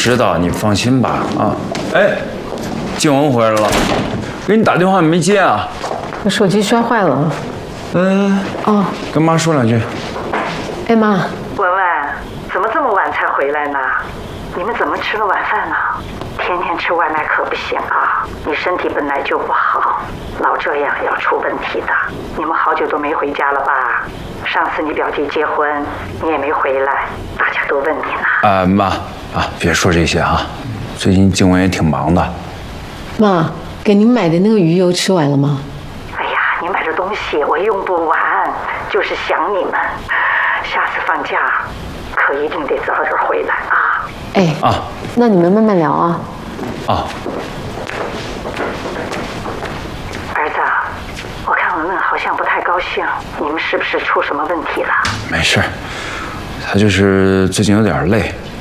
知道，你放心吧啊。哎，静雯回来了，给你打电话没接啊？ 我手机摔坏了。哦， 跟妈说两句。 哎妈， 文文，怎么这么晚才回来呢？你们怎么吃了晚饭呢？天天吃外卖可不行啊！你身体本来就不好，老这样要出问题的。你们好久都没回家了吧？上次你表弟结婚，你也没回来，大家都问你呢。 妈啊，别说这些啊，最近静雯也挺忙的。 妈，给您买的那个鱼油吃完了吗？ 哎呀，你买的东西我用不完，就是想你们。下次放假可一定得早点回来啊！ 哎啊，那你们慢慢聊啊。 啊， 儿子，我看文文好像不太高兴，你们是不是出什么问题了？ 没事，她就是最近有点累，